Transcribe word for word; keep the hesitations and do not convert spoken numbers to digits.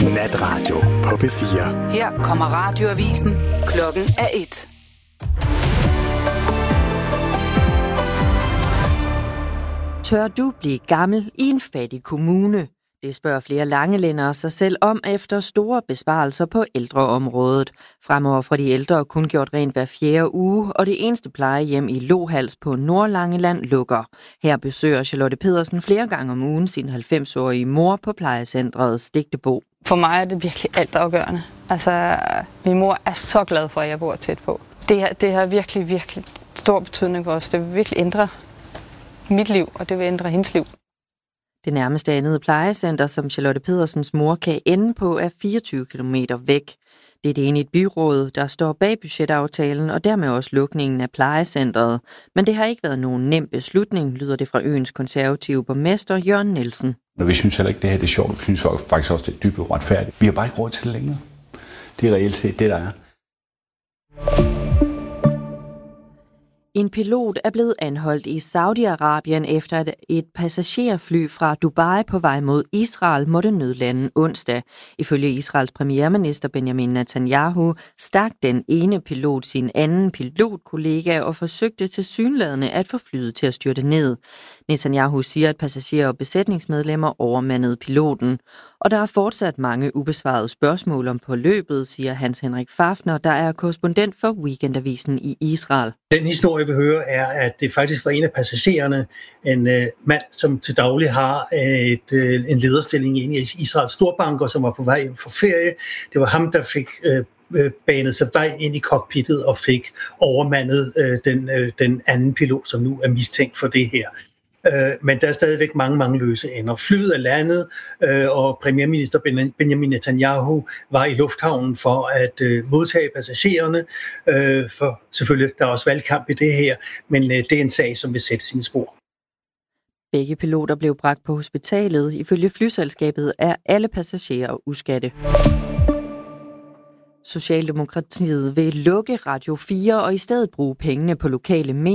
Natradio på P fire. Her kommer radioavisen. Klokken er et. Tør du blive gammel i en fattig kommune? Det spørger flere langelændere sig selv om efter store besparelser på ældreområdet. Fremover får de ældre kun gjort rent hver fjerde uge, og det eneste plejehjem i Lohals på Nordlangeland lukker. Her besøger Charlotte Pedersen flere gange om ugen sin halvfems-årige mor på plejecentret Stigtebo. For mig er det virkelig altafgørende. Altså, min mor er så glad for, at jeg bor tæt på. Det, det har virkelig, virkelig stor betydning for os. Det vil virkelig ændre mit liv, og det vil ændre hendes liv. Det nærmeste andet plejecenter, som Charlotte Pedersens mor kan ende på, er fireogtyve kilometer væk. Det er det ene i et byråd, der står bag budgetaftalen, og dermed også lukningen af plejecentret. Men det har ikke været nogen nem beslutning, lyder det fra øens konservative borgmester Jørgen Nielsen. Og vi synes heller ikke, det her det er sjovt. Vi synes faktisk også, det er dybt uretfærdigt. Vi har bare ikke råd til det længere. Det er reelt set det, der er. En pilot er blevet anholdt i Saudi-Arabien efter at et passagerfly fra Dubai på vej mod Israel måtte nødlande onsdag. Ifølge Israels premierminister Benjamin Netanyahu stak den ene pilot sin anden pilotkollega og forsøgte tilsyneladende at få flyet til at styrte ned. Netanyahu siger, at passagerer og besætningsmedlemmer overmandede piloten. Og der er fortsat mange ubesvarede spørgsmål om forløbet, siger Hans Henrik Fafner, der er korrespondent for Weekendavisen i Israel. Den historie, vi hører, er, at det faktisk var en af passagererne, en øh, mand, som til daglig har et, øh, en lederstilling i en af Israels storbanker, som var på vej hjem fra ferie. Det var ham, der fik øh, banet sig vej ind i cockpittet og fik overmandet øh, den, øh, den anden pilot, som nu er mistænkt for det her. Men der er stadigvæk mange, mange løse ender. Flyet er landet, og premierminister Benjamin Netanyahu var i lufthavnen for at modtage passagererne. For selvfølgelig, der er også valgkamp i det her, men det er en sag, som vil sætte sine spor. Begge piloter blev bragt på hospitalet. Ifølge flyselskabet er alle passagerer uskatte. Socialdemokratiet vil lukke Radio fire og i stedet bruge pengene på lokale medier.